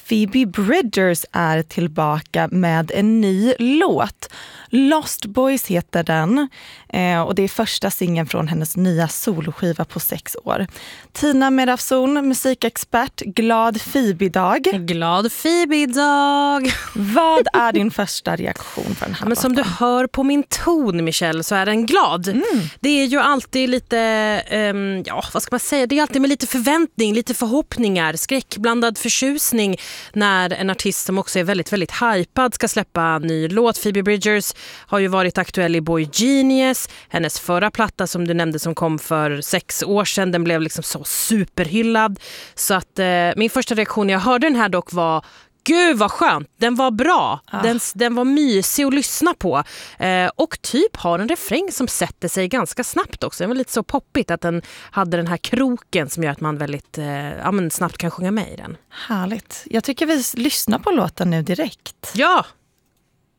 Phoebe Bridgers är tillbaka med en ny låt. Lost Boys heter den och det är första singeln från hennes nya soloskiva på 6 år. Tina Medafson, musikexpert, glad Phoebe-dag. Glad Phoebe-dag! Vad är din första reaktion på den här Men som du hör på min ton, Michelle, så är den glad. Det är ju alltid lite, vad ska man säga? Det är alltid med lite förväntning, lite förhoppningar, skräckblandad förtjusning när en artist som också är väldigt, väldigt hypad ska släppa en ny låt. Phoebe Bridgers har ju varit aktuell i Boy Genius. Hennes förra platta som du nämnde som kom för 6 år sedan, den blev liksom så superhyllad. Så att min första reaktion när jag hörde den här dock var: gud vad skönt, den var bra, den var mysig att lyssna på och typ har en refräng som sätter sig ganska snabbt också. Det var lite så poppigt att den hade den här kroken som gör att man väldigt snabbt kan sjunga med i den. Härligt, jag tycker vi lyssnar på låten nu direkt. Ja!